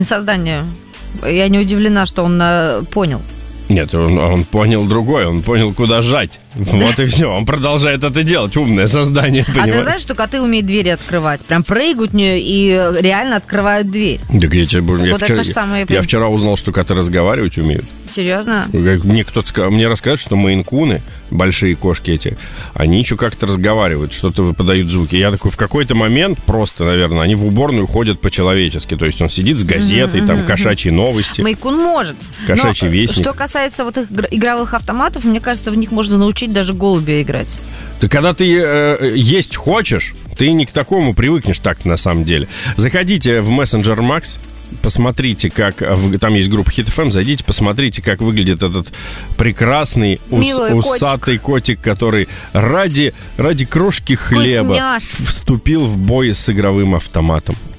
Создание. Я не удивлена, что он понял. Нет, он понял другое, он понял, куда жать. Вот и все, он продолжает это делать, умное создание, понимаешь? А ты знаешь, что коты умеют двери открывать? Прям прыгают в нее и реально открывают дверь. Так я тебе Вот это же самое... Я вчера узнал, что коты разговаривать умеют. Серьезно? Мне кто-то сказал, мне рассказывают, что мейн-куны, большие кошки эти, они еще как-то разговаривают, что-то подают звуки. Я такой, в какой-то момент просто, наверное, они в уборную ходят по-человечески. То есть он сидит с газетой, там, кошачьи новости. Мейн-кун может. Кошачий вестник. Что касается вот их игровых автоматов, мне кажется, в них можно научить даже голубя играть. Ты когда ты есть хочешь, ты не к такому привыкнешь так на самом деле. Заходите в Messenger Max, посмотрите, как... Там есть группа Hit FM, зайдите, посмотрите, как выглядит этот прекрасный усатый котик, который ради крошки хлеба вступил в бой с игровым автоматом.